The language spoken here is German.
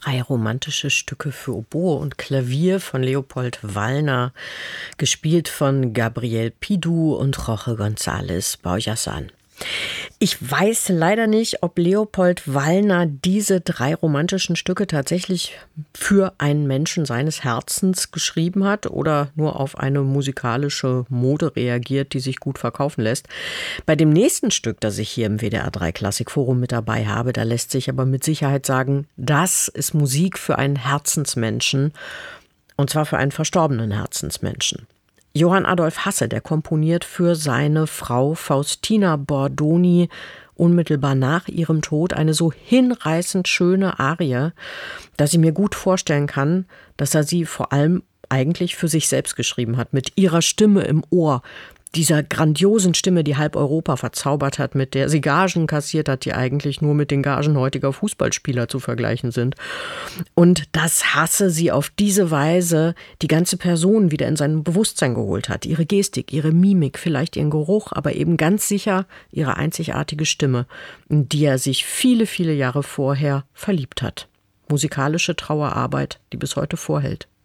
3 romantische Stücke für Oboe und Klavier von Leopold Wallner, gespielt von Gabriel Pidou und Jorge González Baujassan. Ich weiß leider nicht, ob Leopold Wallner diese 3 romantischen Stücke tatsächlich für einen Menschen seines Herzens geschrieben hat oder nur auf eine musikalische Mode reagiert, die sich gut verkaufen lässt. Bei dem nächsten Stück, das ich hier im WDR 3 Klassikforum mit dabei habe, da lässt sich aber mit Sicherheit sagen, das ist Musik für einen Herzensmenschen, und zwar für einen verstorbenen Herzensmenschen. Johann Adolf Hasse, der komponiert für seine Frau Faustina Bordoni unmittelbar nach ihrem Tod eine so hinreißend schöne Arie, dass ich mir gut vorstellen kann, dass er sie vor allem eigentlich für sich selbst geschrieben hat, mit ihrer Stimme im Ohr, dieser grandiosen Stimme, die halb Europa verzaubert hat, mit der sie Gagen kassiert hat, die eigentlich nur mit den Gagen heutiger Fußballspieler zu vergleichen sind. Und dass Hasse sie auf diese Weise die ganze Person wieder in sein Bewusstsein geholt hat. Ihre Gestik, ihre Mimik, vielleicht ihren Geruch, aber eben ganz sicher ihre einzigartige Stimme, in die er sich viele, viele Jahre vorher verliebt hat. Musikalische Trauerarbeit, die bis heute vorhält.